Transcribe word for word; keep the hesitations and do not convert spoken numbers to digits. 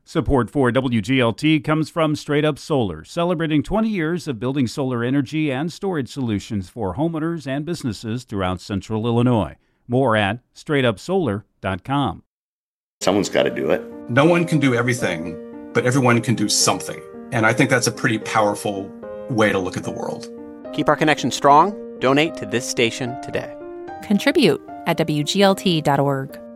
Support for W G L T comes from Straight Up Solar, celebrating twenty years of building solar energy and storage solutions for homeowners and businesses throughout central Illinois. More at straight up solar dot com. Someone's got to do it. No one can do everything, but everyone can do something. And I think that's a pretty powerful way to look at the world. Keep our connection strong. Donate to this station today. Contribute at W G L T dot org.